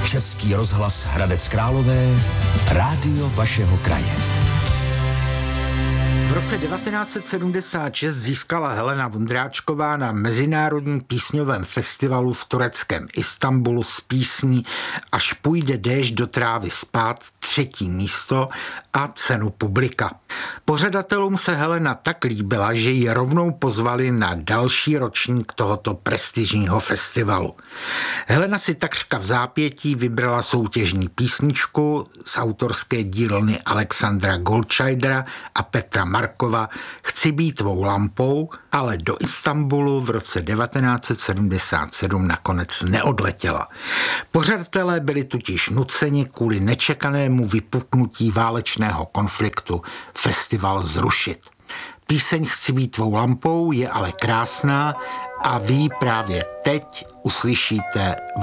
Český rozhlas Hradec Králové, rádio vašeho kraje. V roce 1976 získala Helena Vondráčková na Mezinárodním písňovém festivalu v tureckém Istanbulu s písní Až půjde déšť do trávy spát 3. místo a cenu publika. Pořadatelům se Helena tak líbila, že ji rovnou pozvali na další ročník tohoto prestižního festivalu. Helena si takřka v zápětí vybrala soutěžní písničku z autorské dílny Alexandra Goldscheidera a Petra Markova Chci být tvou lampou, ale do Istanbulu v roce 1977 nakonec neodletěla. Pořadatelé byli totiž nuceni kvůli nečekanému vypuknutí válečného konfliktu festival zrušit. Píseň Chci být tvou lampou je ale krásná a vy právě teď uslyšíte